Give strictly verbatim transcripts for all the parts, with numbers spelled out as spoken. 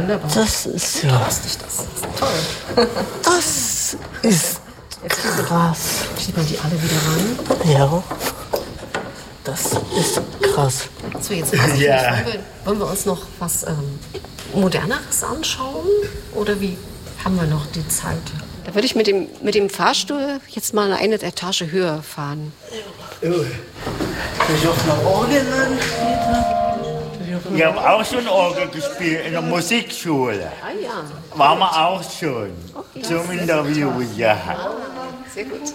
wunderbar. Das ist ja... Lustig, das ist toll. Das ist krass. Schiebt man die alle wieder rein? Ja. Das ist krass. So, jetzt weiß ich Ja. nicht, wollen wir, wollen wir uns noch was ähm, Moderneres anschauen? Oder wie haben wir noch die Zeit? Da würde ich mit dem, mit dem Fahrstuhl jetzt mal eine Etage höher fahren. Oh. Ich auf einer Orgel dann später. Ich habe auch schon Orgel gespielt in der Musikschule. Ah ja, Waren wir auch schon. Okay. Zum Interview, ja. sehr gut.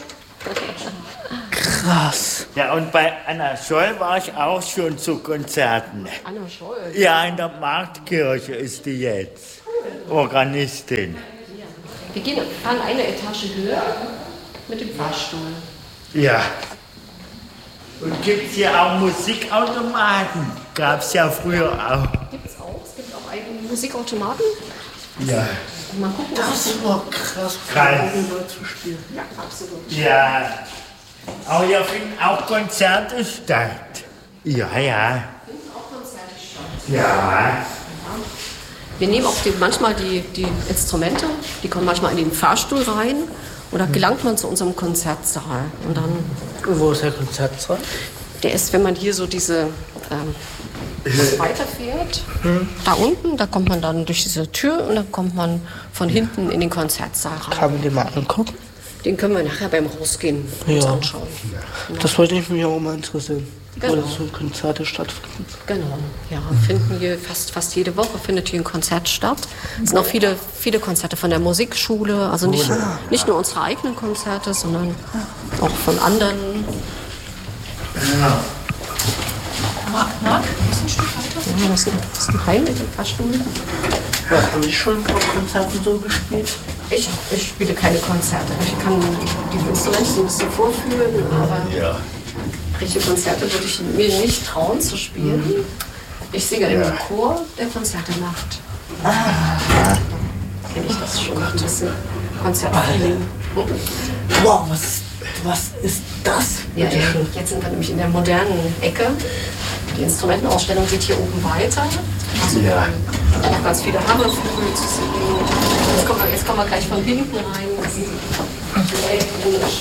Krass. Ja, und bei Anna Scholl war ich auch schon zu Konzerten. Anna Scholl. Ja, in der Marktkirche ist die jetzt. Organistin. Wir gehen, fahren eine Etage höher mit dem Fahrstuhl. Ja. Und gibt es hier auch Musikautomaten? Gab es ja früher auch. Gibt es auch. Es gibt auch eigene Musikautomaten. Ja. Mal gucken, Das war krass, Krass. Orgel zu spielen. Ja, absolut. Ja. Aber hier finden auch Konzerte statt. Ja, ja. Ja. Wir nehmen auch die, manchmal die, die Instrumente, die kommen manchmal in den Fahrstuhl rein und da gelangt man zu unserem Konzertsaal. Und dann, Wo ist der Konzertsaal? der ist, wenn man hier so diese ähm, weiterfährt, da unten, da kommt man dann durch diese Tür und dann kommt man von hinten in den Konzertsaal rein. Kann man den mal angucken? Den können wir nachher beim Rausgehen uns Ja. anschauen. Das wollte ich mich auch mal interessieren. Wo Genau. das so Konzerte stattfinden. Genau, ja, finden hier fast, fast jede Woche findet hier ein Konzert statt. Es sind auch viele, viele Konzerte von der Musikschule, also nicht, nicht nur unsere eigenen Konzerte, sondern auch von anderen. Marc, Marc, ist ein Stück weiter? Ja, das ist ein, das ist ein Heim mit dem Fahrstuhl. Was haben Sie schon auf Konzerten so gespielt? Ich, ich spiele keine Konzerte. Ich kann die Instrumente so ein bisschen vorführen, aber Ja. richtige Konzerte würde ich mir nicht trauen zu spielen. Ich singe in einem Chor, der Konzerte macht. Ah. Kenne ich das schon, ein bisschen Konzertfeeling. Wow, was, was ist das? Ja, ja, jetzt sind wir nämlich in der modernen Ecke. Die Instrumentenausstellung geht hier oben weiter. Also Ja. noch ganz viele Hammerflügel zu sehen. Jetzt kommen, wir, jetzt kommen wir gleich von hinten rein. Das sind die elektronisch.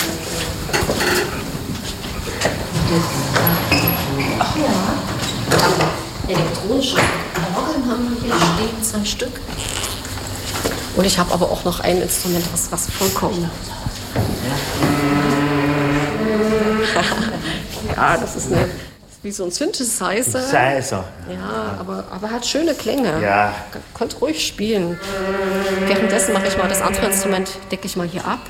Ach ja. Wir haben elektronische Orgeln haben wir hier stehen, zwei Stück. Und ich habe aber auch noch ein Instrument, was, was vollkommen. Ja, das ist eine, wie so ein Synthesizer. Synthesizer. Ja, aber, aber hat schöne Klänge. Ja. Könnt ruhig spielen. Währenddessen mache ich mal das andere Instrument, decke ich mal hier ab.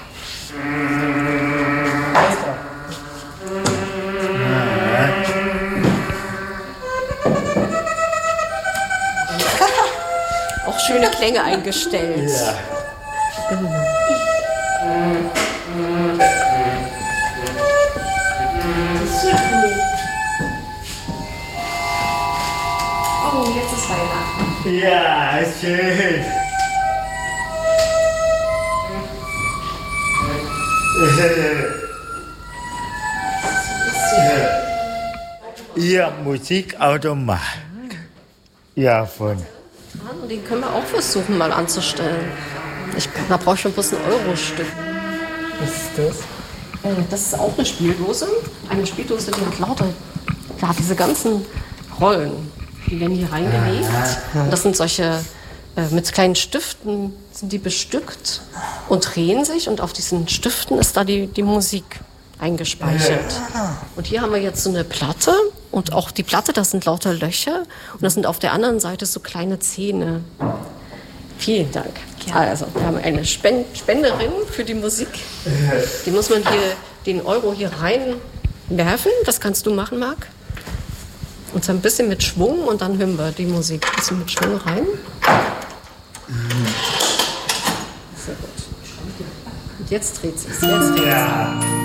Auch schöne Klänge eingestellt. Ja. Genau. Oh, jetzt ist Weihnachten. Ja, schön. Ihr Musikautomat. Ja, von. Und den können wir auch versuchen mal anzustellen. Ich, da brauche ich schon bloß ein Euro-Stück. Was ist das? Äh, Das ist auch eine Spieldose. Eine Spieldose, die hat lauter, ja, diese ganzen Rollen, die werden hier reingelegt. Und das sind solche, äh, mit kleinen Stiften sind die bestückt und drehen sich. Und auf diesen Stiften ist da die, die Musik eingespeichert. Und hier haben wir jetzt so eine Platte. Und auch die Platte, das sind lauter Löcher. Und das sind auf der anderen Seite so kleine Zähne. Vielen Dank. Also, wir haben eine Spen- Spenderin für die Musik. Die muss man hier, den Euro hier reinwerfen. Das kannst du machen, Marc. Und so ein bisschen mit Schwung und dann hören wir die Musik. Ein bisschen mit Schwung rein. Sehr gut. Und jetzt dreht sich's. Jetzt dreht sich's.